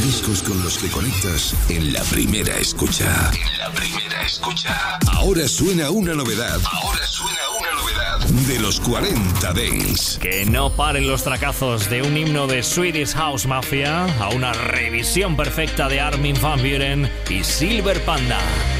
discos con los que conectas en la primera escucha. Ahora suena una novedad. De los 40 Dance. Que no paren los tracazos de un himno de Swedish House Mafia a una revisión perfecta de Armin van Buuren y Silver Panda.